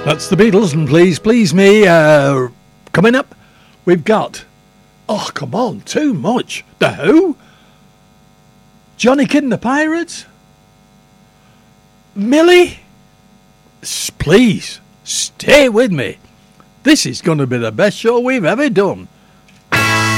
That's the Beatles, and Please Please Me. Coming up, we've got... Oh, come on, too much. The Who? Johnny Kidd and the Pirates? Millie? Please, stay with me. This is going to be the best show we've ever done.